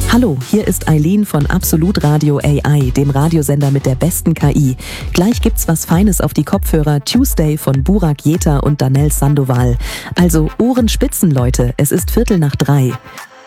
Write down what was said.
Hallo, hier ist Eileen von Absolut Radio AI, dem Radiosender mit der besten KI. Gleich gibt's was Feines auf die Kopfhörer. Tuesday von Burak Yeta und Danel Sandoval. Also Ohren spitzen, Leute. Es ist 2:45.